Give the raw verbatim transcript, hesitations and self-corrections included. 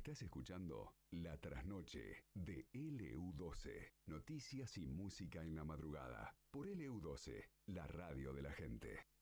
Estás escuchando La Trasnoche de L U doce. Noticias y música en la madrugada. Por L U doce, la radio de la gente.